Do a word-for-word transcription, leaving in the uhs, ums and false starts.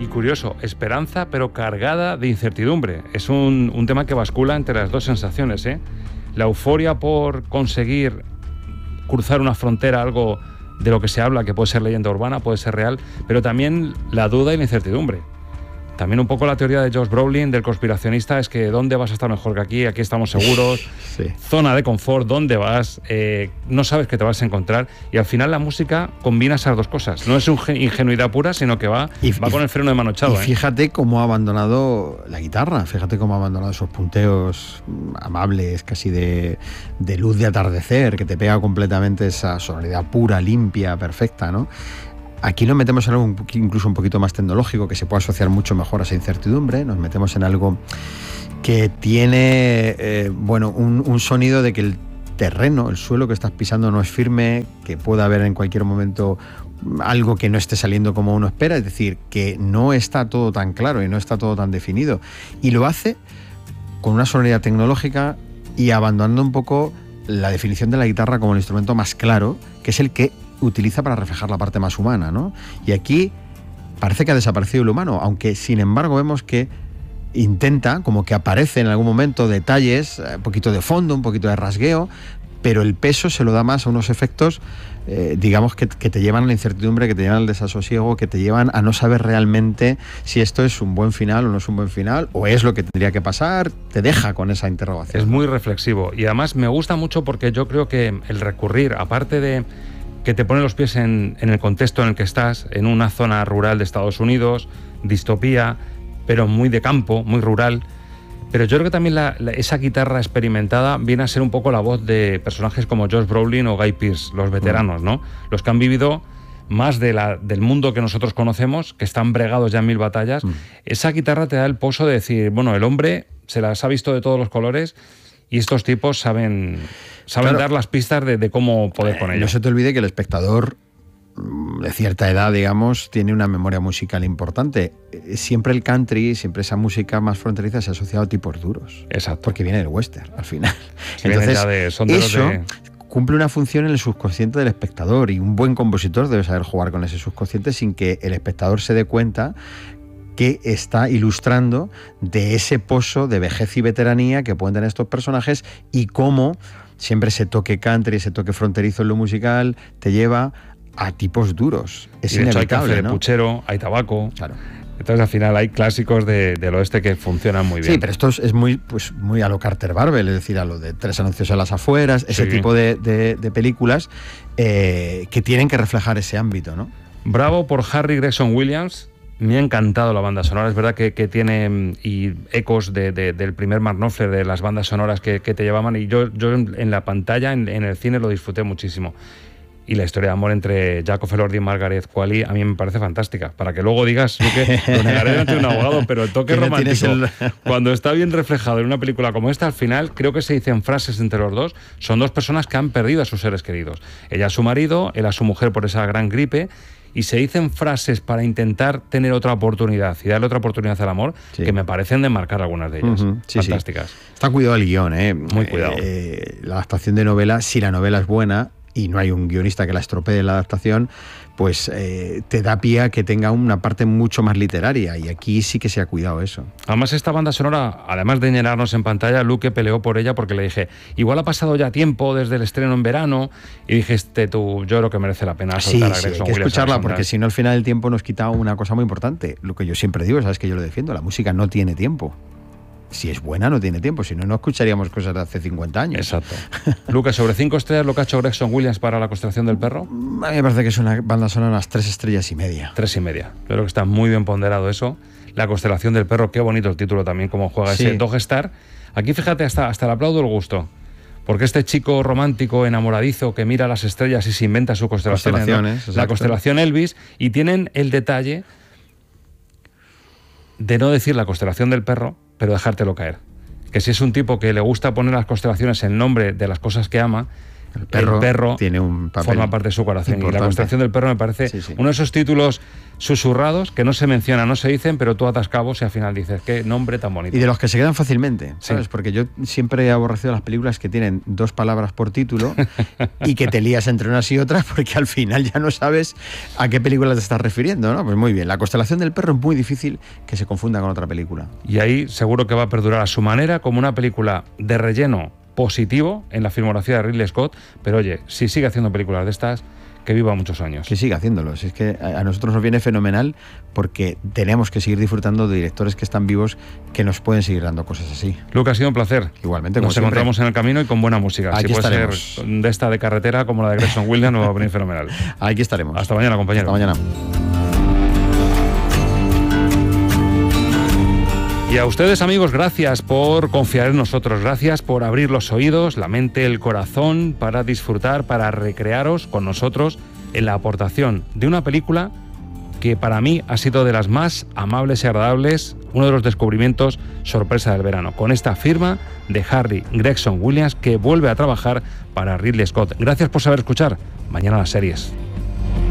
Y curioso, esperanza pero cargada de incertidumbre. Es un, un tema que bascula entre las dos sensaciones, ¿eh? La euforia por conseguir cruzar una frontera, algo de lo que se habla, que puede ser leyenda urbana, puede ser real, pero también la duda y la incertidumbre. También un poco la teoría de Josh Brolin, del conspiracionista, es que ¿dónde vas a estar mejor que aquí? Aquí estamos seguros, sí. Zona de confort, ¿dónde vas? Eh, no sabes qué te vas a encontrar. Y al final la música combina esas dos cosas. No es ingenuidad pura, sino que va, y, va con el freno de mano echado. Y fíjate ¿eh? cómo ha abandonado la guitarra, fíjate cómo ha abandonado esos punteos amables, casi de, de luz de atardecer, que te pega completamente esa sonoridad pura, limpia, perfecta, ¿no? Aquí nos metemos en algo incluso un poquito más tecnológico, que se puede asociar mucho mejor a esa incertidumbre. Nos metemos en algo que tiene eh, bueno, un, un sonido de que el terreno, el suelo que estás pisando no es firme, que pueda haber en cualquier momento algo que no esté saliendo como uno espera, es decir, que no está todo tan claro y no está todo tan definido. Y lo hace con una sonoridad tecnológica y abandonando un poco la definición de la guitarra como el instrumento más claro, que es el que utiliza para reflejar la parte más humana, ¿no? Y aquí parece que ha desaparecido el humano, aunque sin embargo vemos que intenta, como que aparece en algún momento detalles, un poquito de fondo, un poquito de rasgueo, pero el peso se lo da más a unos efectos, eh, digamos, que, que te llevan a la incertidumbre, que te llevan al desasosiego, que te llevan a no saber realmente si esto es un buen final o no es un buen final, o es lo que tendría que pasar, te deja con esa interrogación. Es muy reflexivo y además me gusta mucho porque yo creo que el recurrir, aparte de que te pone los pies en, en el contexto en el que estás, en una zona rural de Estados Unidos, distopía, pero muy de campo, muy rural. Pero yo creo que también la, la, esa guitarra experimentada viene a ser un poco la voz de personajes como Josh Brolin o Guy Pearce, los veteranos, ¿no? Los que han vivido más de la, del mundo que nosotros conocemos, que están bregados ya en mil batallas. Mm. Esa guitarra te da el poso de decir, bueno, el hombre se las ha visto de todos los colores y estos tipos saben, saben claro, dar las pistas de, de cómo poder con eh, ello. No se te olvide que el espectador de cierta edad, digamos, tiene una memoria musical importante. Siempre el country, siempre esa música más fronteriza se ha asociado a tipos duros. Exacto. Porque viene del western, al final. Entonces, ya de, son de eso de... cumple una función en el subconsciente del espectador, y un buen compositor debe saber jugar con ese subconsciente sin que el espectador se dé cuenta que está ilustrando de ese pozo de vejez y veteranía que pueden tener estos personajes, y cómo siempre ese toque country, ese toque fronterizo en lo musical te lleva a tipos duros. Es y de inevitable, hecho hay café ¿no? de puchero, hay tabaco. Claro. Entonces al final hay clásicos de, del oeste que funcionan muy bien. Sí, pero esto es, es muy, pues, muy a lo Carter Barber, es decir, a lo de Tres anuncios a las afueras, ese sí. tipo de, de, de películas eh, que tienen que reflejar ese ámbito, ¿no? Bravo por Harry Gregson Williams. Me ha encantado la banda sonora, es verdad que, que tiene y ecos de, de, del primer Mark Knopfler, de las bandas sonoras que, que te llevaban, y yo, yo en la pantalla, en, en el cine, lo disfruté muchísimo. Y la historia de amor entre Jacob Elordi y Margaret Qualley a mí me parece fantástica. Para que luego digas, que lo negaré delante de un abogado, pero el toque romántico, el... cuando está bien reflejado en una película como esta, al final creo que se dicen frases entre los dos. Son dos personas que han perdido a sus seres queridos. Ella a su marido, él a su mujer por esa gran gripe, y se dicen frases para intentar tener otra oportunidad y darle otra oportunidad al amor, sí. que me parecen de marcar algunas de ellas. Uh-huh. sí, fantásticas. Sí. Está cuidado el guión, ¿eh? Muy cuidado. Eh, la adaptación de novela, si la novela es buena y no hay un guionista que la estropee en la adaptación, pues eh, te da pie a que tenga una parte mucho más literaria, y aquí sí que se ha cuidado eso. Además, esta banda sonora, además de llenarnos en pantalla, Luque peleó por ella porque le dije, igual ha pasado ya tiempo desde el estreno en verano, y dijiste tú, yo creo que merece la pena soltar sí, a Gregson sí, hay que Williams escucharla, porque si no, al final del tiempo nos quita una cosa muy importante, lo que yo siempre digo, sabes que yo lo defiendo, la música no tiene tiempo. Si es buena, no tiene tiempo, si no, no escucharíamos cosas de hace cincuenta años. Exacto. Lucas, sobre cinco estrellas, lo que ha hecho Gregson Williams para La constelación del perro. A mí me parece que es una banda sonora unas tres estrellas y media. Tres y media. Yo creo que está muy bien ponderado eso. La constelación del perro, qué bonito el título también, cómo juega sí. ese Dog Star. Aquí fíjate, hasta, hasta le aplaudo el gusto. Porque este chico romántico, enamoradizo, que mira las estrellas y se inventa su constelación, Constelaciones, ¿no? La constelación Elvis, y tienen el detalle de no decir la constelación del perro, pero dejártelo caer. Que si es un tipo que le gusta poner las constelaciones en nombre de las cosas que ama, el perro, el perro tiene un papel forma parte de su corazón. importante. Y La constelación del perro me parece sí, sí. uno de esos títulos susurrados, que no se mencionan, no se dicen, pero tú atas cabos y al final dices, qué nombre tan bonito. Y de los que se quedan fácilmente, ¿sabes? Sí. Porque yo siempre he aborrecido las películas que tienen dos palabras por título y que te lías entre unas y otras porque al final ya no sabes a qué película te estás refiriendo, ¿no? Pues muy bien, La constelación del perro es muy difícil que se confunda con otra película. Y ahí seguro que va a perdurar a su manera como una película de relleno positivo en la filmografía de Ridley Scott, pero oye, si sigue haciendo películas de estas, que viva muchos años. Que siga haciéndolo. Si es que a nosotros nos viene fenomenal porque tenemos que seguir disfrutando de directores que están vivos que nos pueden seguir dando cosas así. Luca, ha sido un placer. Igualmente, como nos siempre. encontramos en el camino y con buena música. Aquí si puede estaremos. ser de esta de carretera como la de Gregson Williams, nos va a venir fenomenal. Aquí estaremos. Hasta mañana, compañero. Hasta mañana. Y a ustedes, amigos, gracias por confiar en nosotros, gracias por abrir los oídos, la mente, el corazón, para disfrutar, para recrearos con nosotros en la aportación de una película que para mí ha sido de las más amables y agradables, uno de los descubrimientos sorpresa del verano, con esta firma de Harry Gregson Williams, que vuelve a trabajar para Ridley Scott. Gracias por saber escuchar. Mañana las series.